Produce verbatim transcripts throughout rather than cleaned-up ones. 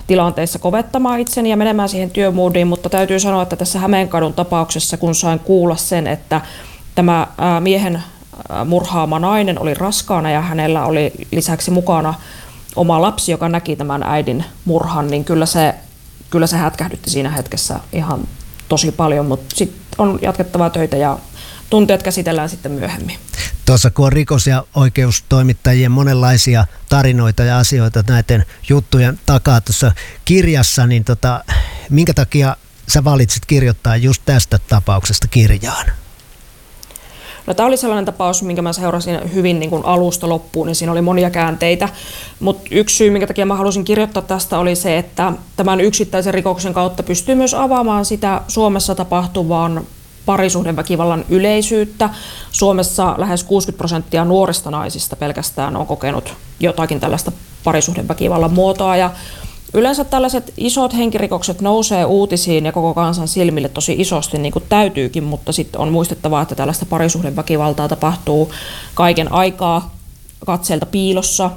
tilanteissa kovettamaan itseni ja menemään siihen työmoodiin, mutta täytyy sanoa, että tässä Hämeenkadun tapauksessa, kun sain kuulla sen, että tämä miehen murhaama nainen oli raskaana ja hänellä oli lisäksi mukana oma lapsi, joka näki tämän äidin murhan, niin kyllä se, kyllä se hätkähdytti siinä hetkessä ihan tosi paljon, mutta sitten on jatkettava töitä ja tunteet käsitellään sitten myöhemmin. Tuossa kun on rikos- ja oikeustoimittajien monenlaisia tarinoita ja asioita näiden juttujen takaa tuossa kirjassa, niin tota, minkä takia sä valitsit kirjoittaa just tästä tapauksesta kirjaan? No, tämä oli sellainen tapaus, minkä mä seurasin hyvin niin kuin alusta loppuun, niin siinä oli monia käänteitä. Mutta yksi syy, minkä takia mä halusin kirjoittaa tästä, oli se, että tämän yksittäisen rikoksen kautta pystyy myös avaamaan sitä Suomessa tapahtuvaan parisuhdeväkivallan yleisyyttä. Suomessa lähes kuusikymmentä prosenttia nuorista naisista pelkästään on kokenut jotakin tällaista parisuhdeväkivallan muotoa. Ja yleensä tällaiset isot henkirikokset nousee uutisiin ja koko kansan silmille tosi isosti, niin kuin täytyykin, mutta sitten on muistettava, että tällaista parisuhdeväkivaltaa tapahtuu kaiken aikaa katseelta piilossa.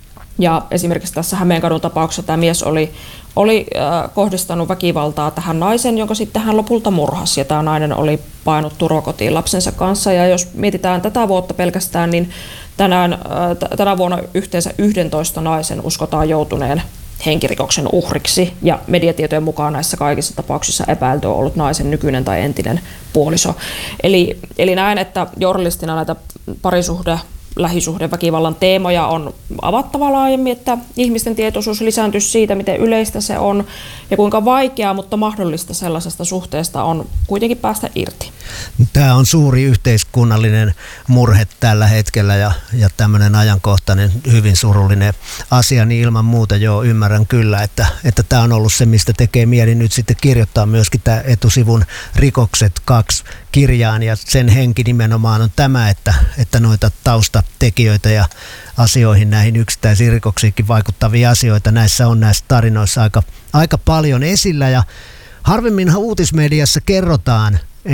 Ja esimerkiksi tässä Hämeenkadun tapauksessa tämä mies oli, oli äh, kohdistanut väkivaltaa tähän naisen, jonka sitten hän lopulta murhasi. Ja tämä nainen oli painut turvakotiin lapsensa kanssa. Ja jos mietitään tätä vuotta pelkästään, niin tänään, äh, t- tänä vuonna yhteensä yhdentoista naisen uskotaan joutuneen henkirikoksen uhriksi, ja mediatietojen mukaan näissä kaikissa tapauksissa epäilty on ollut naisen nykyinen tai entinen puoliso. Eli, eli näen, että journalistina näitä parisuhde, lähisuhdeväkivallan teemoja on avattava laajemmin, että ihmisten tietoisuus lisääntyisi siitä, miten yleistä se on ja kuinka vaikeaa, mutta mahdollista sellaisesta suhteesta on kuitenkin päästä irti. Tämä on suuri yhteiskunnallinen murhe tällä hetkellä ja, ja tämmöinen ajankohtainen, hyvin surullinen asia, niin ilman muuta joo, ymmärrän kyllä, että, että tämä on ollut se, mistä tekee mieli nyt sitten kirjoittaa myöskin tämä etusivun Rikokset kaksi kirjaan, ja sen henki nimenomaan on tämä, että, että noita taustatekijöitä ja asioihin, näihin yksittäisiin rikoksiinkin vaikuttavia asioita näissä on näissä tarinoissa aika, aika paljon esillä, ja harvemminhan uutismediassa kerrotaan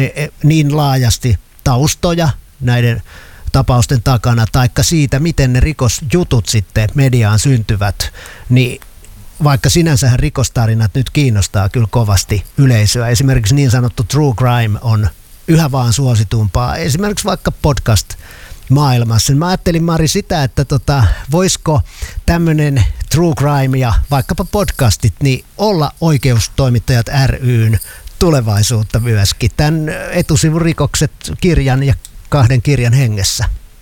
niin laajasti taustoja näiden tapausten takana, taikka siitä, miten ne rikosjutut sitten mediaan syntyvät, niin vaikka sinänsähän rikostarinat nyt kiinnostaa kyllä kovasti yleisöä. Esimerkiksi niin sanottu true crime on yhä vaan suositumpaa, esimerkiksi vaikka podcast maailmassa. Mä ajattelin, Mari, sitä, että tota, voisiko tämmöinen true crime ja vaikkapa podcastit niin olla Oikeustoimittajat ry:n tulevaisuutta myöskin tämän etusivun Rikokset kirjan ja kahden kirjan hengessä?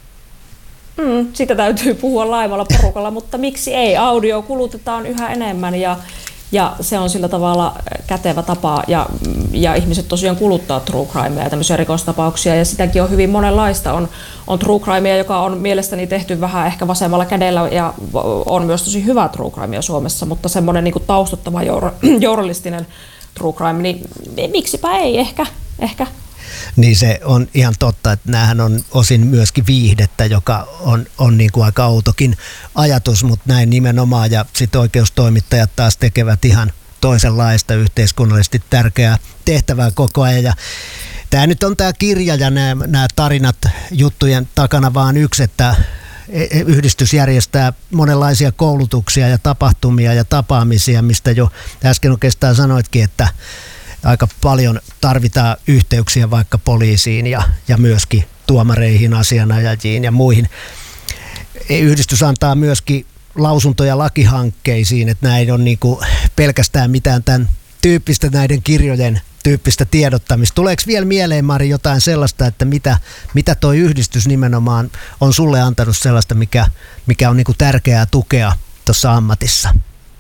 Mm, sitä täytyy puhua laivalla porukalla, mutta miksi ei? Audio kulutetaan yhä enemmän ja, ja se on sillä tavalla kätevä tapa ja, ja ihmiset tosiaan kuluttaa true crimea ja tämmöisiä rikostapauksia ja sitäkin on hyvin monenlaista. On, on true crimea, joka on mielestäni tehty vähän ehkä vasemmalla kädellä ja on myös tosi hyvä true crimea Suomessa, mutta semmoinen niin kuin taustuttava jour- journalistinen true crime, niin miksipä ei ehkä, ehkä. Niin se on ihan totta, että näähän on osin myöskin viihdettä, joka on, on niin kuin aika outokin ajatus, mutta näin nimenomaan, ja sitten oikeustoimittajat taas tekevät ihan toisenlaista yhteiskunnallisesti tärkeää tehtävää koko ajan. Ja tämä nyt on tämä kirja ja nämä, nämä tarinat juttujen takana vaan yksi, että yhdistys järjestää monenlaisia koulutuksia ja tapahtumia ja tapaamisia, mistä jo äsken oikeastaan sanoitkin, että aika paljon tarvitaan yhteyksiä vaikka poliisiin ja, ja myöskin tuomareihin, asianajajiin ja muihin. Yhdistys antaa myöskin lausuntoja lakihankkeisiin, että näin on niin kuin pelkästään mitään tämän tyyppistä näiden kirjojen tyyppistä tiedottamista. Tuleeko vielä mieleen, Mari, jotain sellaista, että mitä, mitä toi yhdistys nimenomaan on sulle antanut sellaista, mikä, mikä on niin kuin tärkeää tukea tuossa ammatissa?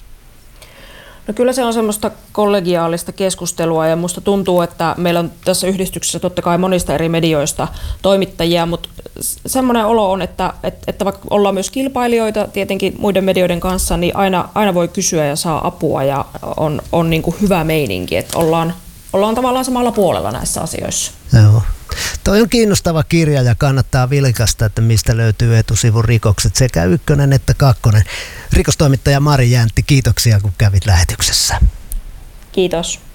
No kyllä se on semmoista kollegiaalista keskustelua ja musta tuntuu, että meillä on tässä yhdistyksessä totta kai monista eri medioista toimittajia, mutta semmoinen olo on, että, että vaikka ollaan myös kilpailijoita tietenkin muiden medioiden kanssa, niin aina, aina voi kysyä ja saa apua ja on, on niin kuin hyvä meininki, että ollaan, ollaan tavallaan samalla puolella näissä asioissa. Joo. Toi on kiinnostava kirja ja kannattaa vilkasta, että mistä löytyy etusivun Rikokset sekä ykkönen että kakkonen. Rikostoimittaja Mari Jäntti, kiitoksia kun kävit lähetyksessä. Kiitos.